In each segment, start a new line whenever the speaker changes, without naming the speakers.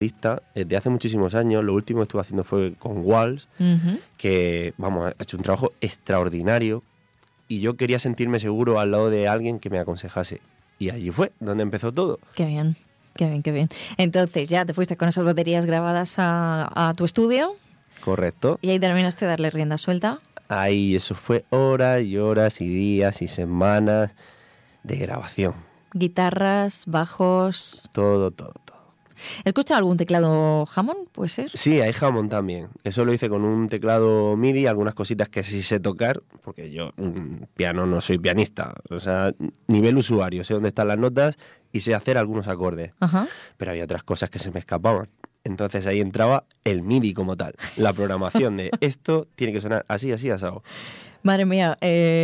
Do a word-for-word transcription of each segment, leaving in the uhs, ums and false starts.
lista desde hace muchísimos años. Lo último que estuve haciendo fue con Walls, uh-huh. que, vamos, ha hecho un trabajo extraordinario y yo quería sentirme seguro al lado de alguien que me aconsejase. Y allí fue donde empezó todo.
Qué bien, qué bien, qué bien. Entonces ya te fuiste con esas baterías grabadas a, a tu estudio.
Correcto.
Y ahí terminaste de darle rienda suelta.
Ahí eso fue horas y horas y días y semanas de grabación.
Guitarras, bajos...
Todo, todo, todo.
¿Escuchas algún teclado Hammond, puede ser?
Sí, hay Hammond también. Eso lo hice con un teclado MIDI, algunas cositas que sí sé tocar, porque yo un piano no soy pianista. O sea, nivel usuario, sé dónde están las notas y sé hacer algunos acordes.
Ajá.
Pero había otras cosas que se me escapaban. Entonces ahí entraba el MIDI como tal, la programación de esto tiene que sonar así, así, asado.
Madre mía,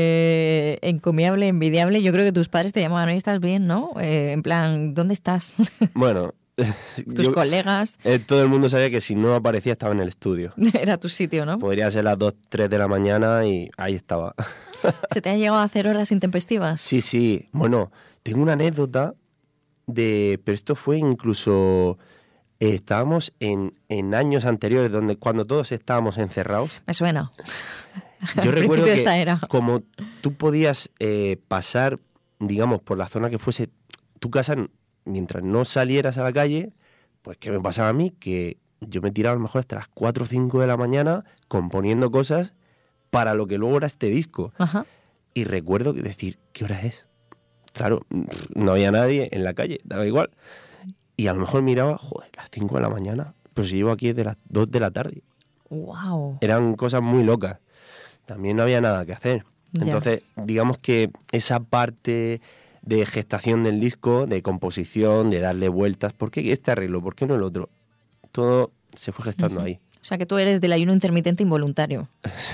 eh, encomiable, envidiable. Yo creo que tus padres te llamaban, ¿y estás bien, no? Eh, en plan, ¿dónde estás?
Bueno...
Tus
yo,
colegas...
Eh, todo el mundo sabía que si no aparecía estaba en el estudio.
Era tu sitio, ¿no?
Podría ser las dos, tres de la mañana y ahí estaba.
¿Se te han llegado a hacer horas intempestivas?
Sí, sí. Bueno, tengo una anécdota de... Pero esto fue incluso... Eh, estábamos en, en años anteriores, donde cuando todos estábamos encerrados.
Me suena.
Yo recuerdo que
esta era.
como tú podías eh, pasar, digamos, por la zona que fuese tu casa, mientras no salieras a la calle, pues ¿qué me pasaba a mí? Que yo me tiraba a lo mejor hasta las cuatro o cinco de la mañana componiendo cosas para lo que luego era este disco.
Ajá.
Y recuerdo decir, ¿qué hora es? Claro, no había nadie en la calle, daba igual. Y a lo mejor miraba, joder, las cinco de la mañana, pero si llevo aquí desde las dos de la tarde.
Wow.
Eran cosas muy locas. También no había nada que hacer.
Ya.
Entonces, digamos que esa parte de gestación del disco, de composición, de darle vueltas, ¿por qué este arreglo? ¿Por qué no el otro? Todo se fue gestando uh-huh. ahí.
O sea, que tú eres del ayuno intermitente involuntario.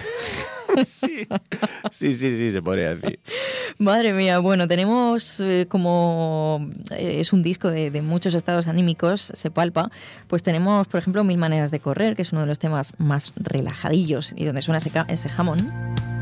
Sí, sí, sí, sí, se podría decir.
Madre mía, bueno, tenemos eh, como eh, es un disco de, de muchos estados anímicos, se palpa, pues tenemos, por ejemplo, Mil maneras de correr, que es uno de los temas más relajadillos y donde suena ese, ese Hammond.